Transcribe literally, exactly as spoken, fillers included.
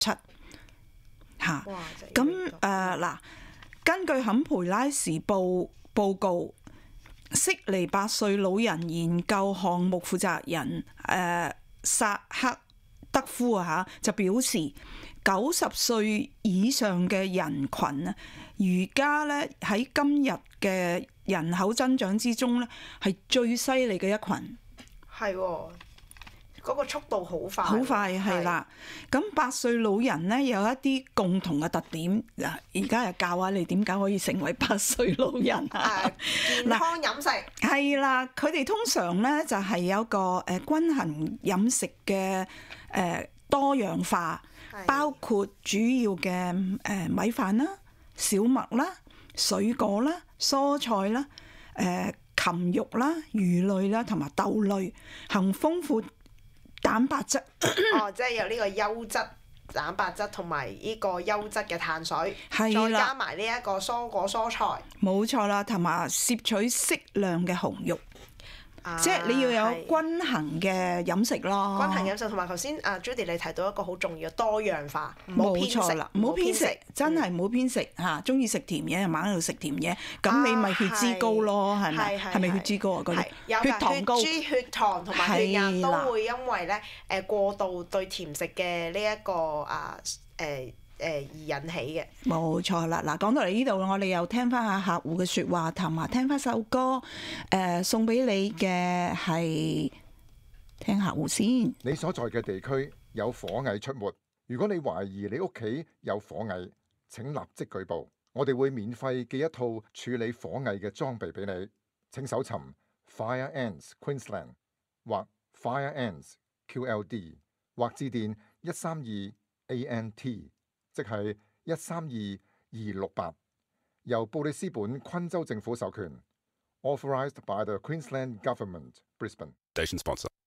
七嚇。咁誒嗱，根據坎培拉時報報告，悉尼百歲老人研究項目負責人誒薩克德夫啊嚇就表示，九十歲以上嘅人群啊，而家咧喺今日嘅人口增長之中咧，係最犀利嘅一群。 係喎，嗰個速度好快。 好快係啦。咁百歲老人咧有一啲共同嘅特點，嗱，而家又教下你點解可以成為百歲老人啊？ 健康飲食係啦，佢哋通常咧就係有個誒均衡飲食嘅誒多樣化。包括主要嘅誒米飯啦、小麥啦、水果啦、蔬菜啦、誒禽肉啦、魚類啦同埋豆類，含豐富蛋白質。 哦，即係有呢個優質蛋白質同埋呢個優質嘅碳水， 係再加埋呢一個蔬果蔬菜。 冇錯啦，同埋攝取適量嘅紅肉。啊、即係你要有均衡嘅飲食咯， 均衡飲食同埋頭先啊 Judy 你提到一個好重要嘅多樣化，唔好偏食， 冇錯啦，唔好偏食，真係唔好偏食嚇。中意食甜嘢，猛喺度食甜嘢，咁你咪血脂高咯，係咪？係咪血脂高啊？嗰啲血糖高， 血脂、血糖同埋血壓都會因為咧誒過度對甜食嘅呢一個啊誒。誒而引起嘅， 冇錯啦！嗱，講到嚟呢度，我哋又聽翻下客戶嘅説話，同埋聽翻首歌，誒、呃、送俾你嘅係聽客戶先。 你所在嘅地區有火蟻出沒，如果你懷疑你屋企有火蟻，請立即舉報，我哋會免費寄一套處理火蟻嘅裝備俾你。請搜尋 Fire Ants Queensland 或 Fire Ants Q L D 或致電一三二 A N T。即係一三二二六八，由布里斯本昆州政府授權 ，authorized by the Queensland Government, Brisbane. Station sponsor.